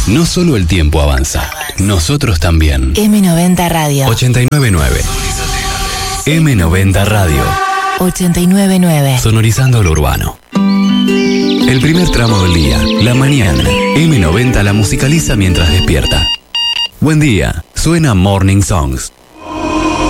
No solo el tiempo avanza, nosotros también. M90 Radio. 899. M90 Radio. 899. Sonorizando lo urbano. El primer tramo del día, la mañana. M90 la musicaliza mientras despierta. Buen día, suena Morning Songs.